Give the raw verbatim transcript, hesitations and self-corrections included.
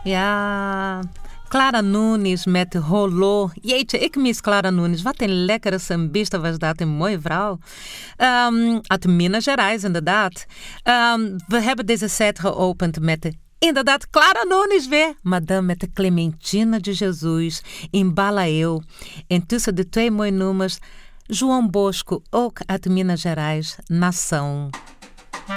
Ja, Clara Nunes met Rolô. Jeetje, ik mis Clara Nunes. Wat een lekkere sambista was dat. Een mooie vrouw. Um, uit Minas Gerais, inderdaad. Um, we hebben deze set geopend met de... Inderdaad, Clara Nunes weer. Maar dan met de Clementina de Jesus in Balaeu. En tussen de twee mooie nummers... João Bosco, ook uit Minas Gerais, Nação.